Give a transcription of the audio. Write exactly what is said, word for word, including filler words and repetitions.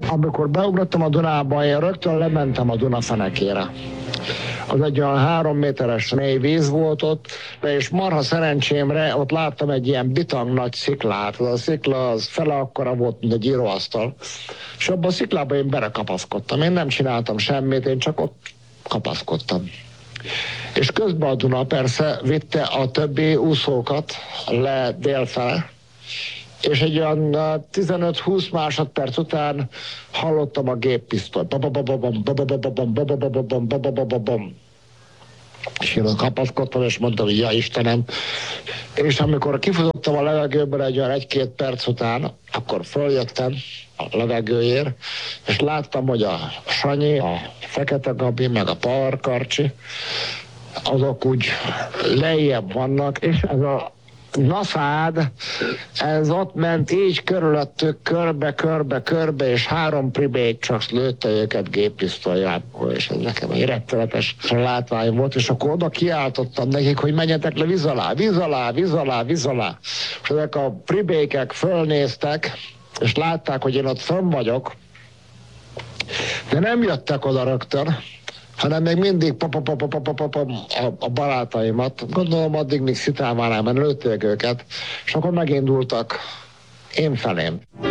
Amikor beugrottam a Dunába, én rögtön lementem a Duna fenekére. Az egy olyan három méteres mély víz volt ott, és marha szerencsémre ott láttam egy ilyen bitang nagy sziklát. Az a szikla az fele akkora volt, mint egy íróasztal. És abban a sziklában én berekapaszkodtam. Én nem csináltam semmit, én csak ott kapaszkodtam. És közben a Duna persze vitte a többi úszókat le délfele, és egy olyan tizenöt-húsz másodperc után hallottam a géppisztolyt. És én kapaszkodtam, és mondtam, hogy ja Istenem. És amikor kifutottam a levegőből egy olyan egy-két perc után, akkor följöttem a levegőért, és láttam, hogy a Sanyi, a Fekete Gabi, meg a Power Karcsi, azok úgy lejjebb vannak, és ez a naszád, ez ott ment így körülöttük, körbe, körbe, körbe, és három pribék csak lőtte őket géppisztolyából, és ez nekem egy rettenetes látvány volt, és akkor oda kiáltottam nekik, hogy menjetek le víz alá, víz alá, víz alá, víz alá. És ezek a pribékek fölnéztek, és látták, hogy én ott fönn vagyok, de nem jöttek oda rögtön, hanem még mindig a barátaimat, gondolom addig még szitálvánál, mert lőtték őket, és akkor megindultak én felém.